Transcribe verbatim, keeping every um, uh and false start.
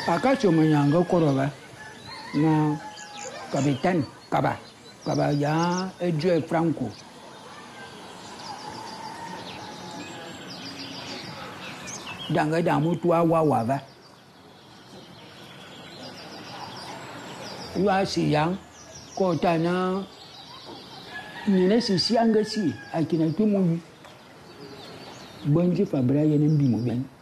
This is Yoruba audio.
Acaso manyanga koroba na capitaine Kaba Kaba ya Edge Franco. Danga da mutuwa wawa ba. Yuwa si yang kota na nina sisi anga si akina tumu banji fabra yanin bi mu ben